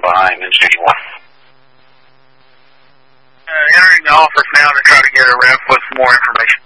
behind in City 1. Entering the office now to try to get a rep with some more information.